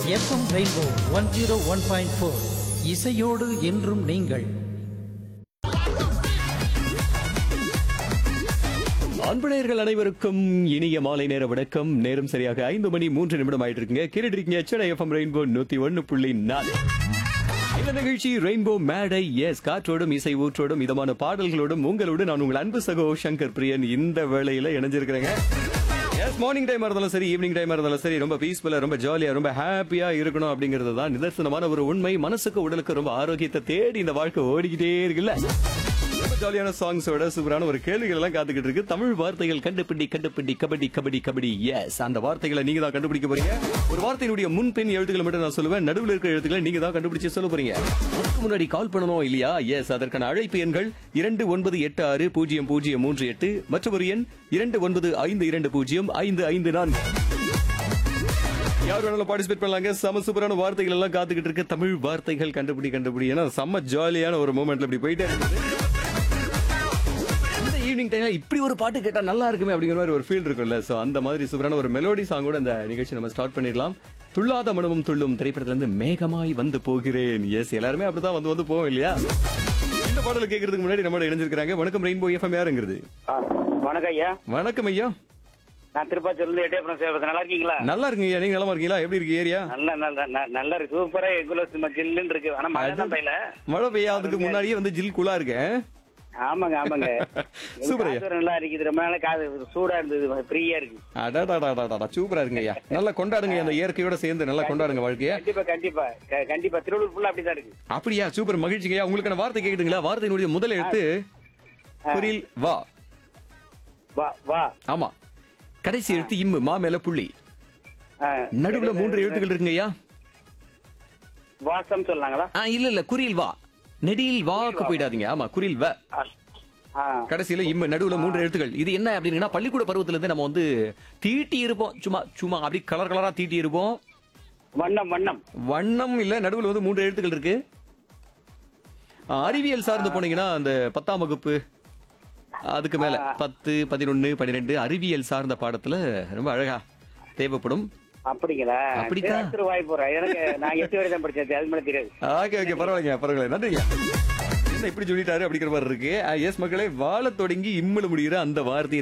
FM rainbow 101.4 இசையோடு என்றும் நீங்கள். அன்புநேயர்கள் அனைவருக்கும் இனிய மாலை நேர வணக்கம். நேரம் சரியாக 5 மணி 3 நிமிடம் ஆயிட்டு இருக்குங்க. கேட்டுட்டு இருக்கீங்க சென்னை எஃப்எம் ரெயின்போ 101.4. இந்த நிகழ்ச்சி ரெயின்போ மேடை. எஸ், காற்றோடும் இசை ஊற்றோடும் இதமான பாடல்களோடும் உங்களோடு நான் உங்கள் அன்பு சகோ சங்கர் பிரியன் இந்த வேளையில இணைஞ்சிருக்கிறேங்க. எஸ், மார்னிங் டைமா இருந்தாலும் சரி, ஈவினிங் டைமா இருந்தாலும் சரி, ரொம்ப பீஸ்ஃபுல்லா, ரொம்ப ஜாலியா, ரொம்ப ஹாப்பியா இருக்கணும் அப்படிங்கிறது தான் நிதர்சனமான ஒரு உண்மை. மனசுக்கு உடலுக்கு ரொம்ப ஆரோக்கியத்தை தேடி இந்த வாழ்க்கை ஓடிக்கிட்டே இருக்குல்ல. ரொம்ப ஜாலியான சாங்ஸோட சூப்பரான ஒரு கேள்விகள் எல்லாம் காத்துக்கிட்டு இருக்கு. தமிழ் வார்த்தைகள் கண்டுபிடி கண்டுபிடி கபடி கபடி கபடி. எஸ், அந்த வார்த்தைகளை நீங்க தான் கண்டுபிடிக்க போறீங்க. ஒரு வார்த்தையினுடைய முன்பின் எழுத்துக்களை மட்டும் நான் சொல்லுவேன், நடுவில் இருக்கிற எழுத்துக்களை நீங்க தான் கண்டுபிடிச்சு சொல்ல போறீங்க. அதுக்கு முன்னாடி கால் பண்ணணும் இல்லையா? எஸ், அதற்கான அழைப்பு எண்கள் 29860038 மற்றும் ஒரு எண் 2952055554. யார் வேணாலும் பார்ட்டிசிபேட் பண்ணலாங்க. செம சூப்பரான வார்த்தைகள் எல்லாம் காத்துக்கிட்டு இருக்கு. தமிழ் வார்த்தைகள் கண்டுபிடி கண்டுபிடி. ஏன்னா செம்ம ஜாலியான ஒரு மூமெண்ட்ல இப்படி போயிட்டே இருக்கு. ஈவினிங் டைம்ல இப்படி ஒரு பாட்டு கேட்டா நல்லா இருக்குமே அப்படிங்கிற மாதிரி ஒரு ஃபீல் இருக்கும்ல. சோ அந்த மாதிரி சூப்பரான ஒரு மெலோடி சாங்கோட இந்த நிகழ்ச்சி நம்ம ஸ்டார்ட் பண்ணிடலாம். துள்ளாத மனமும் துள்ளும் திரைப்படத்துல இருந்து மேகமாய் வந்து போகிறேன். எஸ், எல்லாருமே அப்படிதான் வந்து வந்து போவோம் இல்லையா? இந்த பாடலை கேட்கறதுக்கு முன்னாடி நம்மளோட இணைஞ்சிருக்காங்க. வணக்கம் ரெயின்போ எஃப்எம், யாருங்கிறது? வணக்கம் ஐயா. வணக்கம் ஐயா. நான் திருப்பாச்சூர்ல எட்டயபுரம் சேவகர். நல்லா இருக்கீங்களா? நல்லா இருக்குங்க ஐயா. நீங்க நலமா இருக்கீங்களா? எப்படி இருக்கு ஏரியா? நல்லா இருக்கு. சூப்பரா எங்குள்ள சும்மா ஜில்லுன்னு இருக்கு. ஆனா மழை தான் பெய்யல. மழை பெய்யாததுக்கு முன்னாடியே வந்து ஜில் கூலா இருக்கேன். ஆமாங்க ஆமாங்க. சூப்பர் ஐயா. நல்லா இருக்குது. ரொம்ப நாள் காது சூடா இருந்தது, ஃப்ரீயா இருக்கு. அடாடாடாடாடா, சூப்பரா இருக்குங்க ஐயா. நல்லா கொண்டாடுங்க, அந்த இயற்கையோட சேர்ந்து நல்லா கொண்டாடுங்க வாழ்க்கைய. கண்டிப்பா கண்டிப்பா கண்டிப்பா. திருவள்ளூர் ஃபுல்லா அப்படிதான் இருக்கு. அப்படியா? சூப்பர், மகிழ்ச்சிங்க ஐயா. உங்களுக்கான வார்த்தை கேக்குதுங்களா? வார்த்தையினுடைய முதல் எழுத்து குரில் வா. வா வா. ஆமா. கடைசி எழுத்து இம்மு, மா மேல புள்ளி. நடுவுல 3 எழுத்துக்கள் இருக்குங்க ஐயா. வாசம் சொல்லாங்களா? இல்ல குரில் வா. நெடியில் வாக்கு போயிடாதீங்க. ஆமா, குரில் வ. கடைசியில இம்மு, நடுவுல 3 எழுத்துக்கள். இது என்ன அப்படின்னா, பள்ளிக்கூட பருவத்துல இருந்து நம்ம வந்து தீட்டி இருப்போம். சும்மா சும்மா அப்படி கலர் கலரா தீட்டி இருப்போம். வண்ணம் வண்ணம். வண்ணம் இல்ல, நடுவுல வந்து 3 எழுத்துக்கள் இருக்கு. அறிவியல் சார்ந்து போனீங்கன்னா அந்த 10ஆம் வகுப்பு அதுக்கு மேல 10, 11, 12 அறிவியல் சார்ந்த பாடத்துல ரொம்ப அழகா தேவைப்படும். அப்படிங்களா? அப்படித்தான். எனக்கு நான் 8 வரை தான் படிச்சேன், அது மேல தெரியாது. ஓகே ஓகே, பரவாயில்லைங்க பரவாயில்ல, நன்றிங்க. என்ன இப்படி சொல்லிட்டாரு அப்படிங்கிற மாதிரி இருக்கு. எஸ் மக்களே, வாழ தொடங்கி இம்முல முடிகிற அந்த வார்த்தையை